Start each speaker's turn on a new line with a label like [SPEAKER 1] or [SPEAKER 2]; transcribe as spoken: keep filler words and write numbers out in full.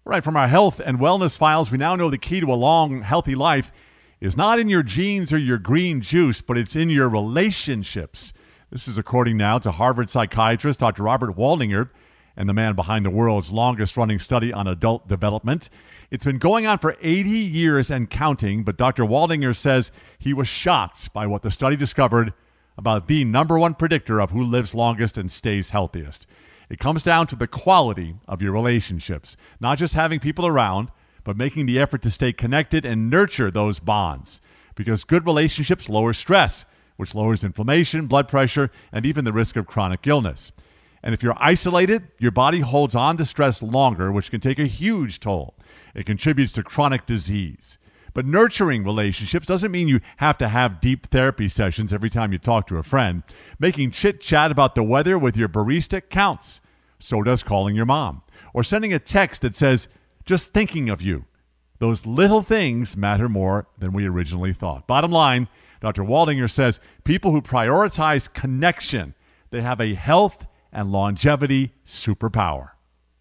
[SPEAKER 1] All right, from our health and wellness files, we now know the key to a long, healthy life is not in your genes or your green juice, but it's in your relationships. This is according now to Harvard psychiatrist Doctor Robert Waldinger and the man behind the world's longest-running study on adult development. It's been going on for eighty years and counting, but Doctor Waldinger says he was shocked by what the study discovered about the number one predictor of who lives longest and stays healthiest. It comes down to the quality of your relationships, not just having people around, but making the effort to stay connected and nurture those bonds. Because good relationships lower stress, which lowers inflammation, blood pressure, and even the risk of chronic illness. And if you're isolated, your body holds on to stress longer, which can take a huge toll. It contributes to chronic disease. But nurturing relationships doesn't mean you have to have deep therapy sessions every time you talk to a friend. Making chit-chat about the weather with your barista counts. So does calling your mom. Or sending a text that says, just thinking of you. Those little things matter more than we originally thought. Bottom line, Doctor Waldinger says people who prioritize connection, they have a health and longevity superpower.